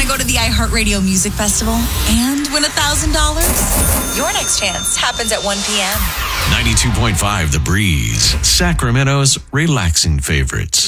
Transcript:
to go to the iHeartRadio Music Festival and win $1,000? Your next chance happens at 1 p.m. 92.5 The Breeze, Sacramento's relaxing favorites.